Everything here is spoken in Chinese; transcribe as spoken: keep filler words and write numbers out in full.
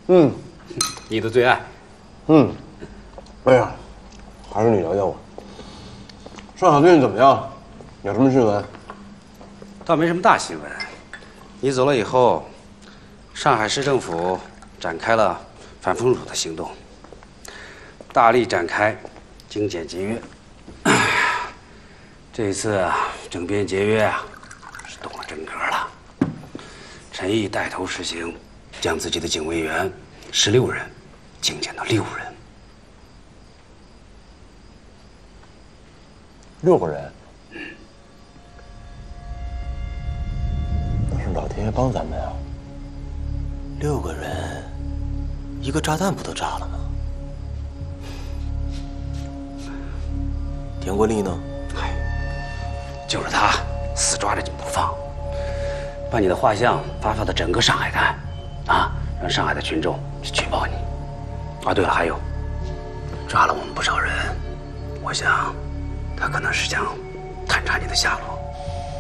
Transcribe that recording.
嗯， 你的最爱。 嗯，哎呀，还是你聊聊我。上海最近怎么样？有什么新闻？ 倒没什么大新闻。你走了以后，上海市政府展开了反封堵的行动，大力展开精简节约。这一次啊，整编节约啊，是动了真格了。陈毅带头实行，将自己的警卫员十六人精简到六人。 六个人？嗯。那是老天爷帮咱们呀。 六个人，一个炸弹不都炸了吗？田国立呢？ 哎，就是他，死抓着你不放，把你的画像发发到整个上海滩，啊，让上海的群众去举报你。啊，对了，还有，抓了我们不少人，我想，他可能是想探查你的下落。